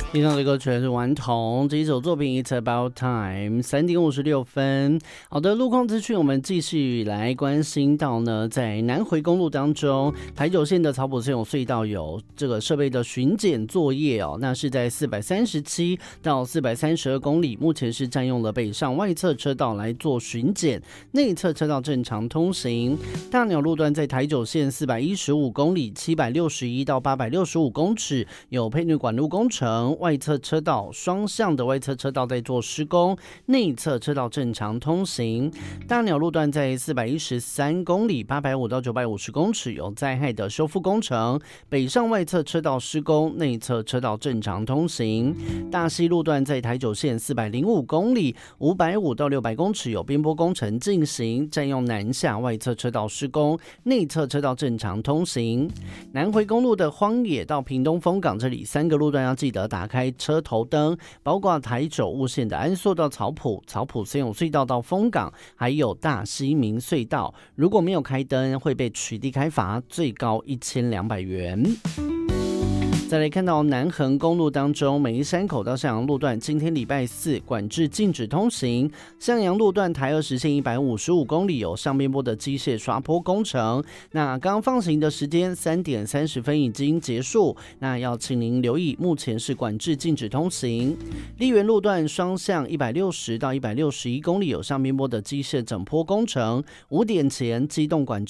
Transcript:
听到的歌曲是顽童这一首作品 It's About Time 3:56。好的，路况资讯我们继续来关心到呢，在南回公路当中，台九线的草埔森永隧道有这个设备的巡检作业哦，那是在437到432公里，目前是占用了北上外侧车道来做巡检，内侧车道正常通行。大鸟路段在台九线415公里761到865公尺有配内管路工程，外侧车道双向的外侧车道在做施工，内侧车道正常通行。大鸟路段在413公里850到950公尺有灾害的修复工程，北上外侧车道施工，内侧车道正常通行。大溪路段在台九线405公里550到600公尺有边坡工程进行，占用南下外侧车道施工，内侧车道正常通行。南回公路的荒野到屏东丰港这里3个路段要记得打开车头灯，包括台九雾线的安朔到草埔森永隧道到丰港，还有大溪民隧道，如果没有开灯会被取缔开罚，最高1200元。再来看到南横公路当中，美丽山口到向阳路段今天礼拜四管制禁止通行，向阳路段台20线155公里有上边坡的机械刷坡工程，那刚刚放行的时间3点30分已经结束，那要请您留意，目前是管制禁止通行。丽园路段双向160到161公里有上边坡的机械整坡工程，5点前机动管制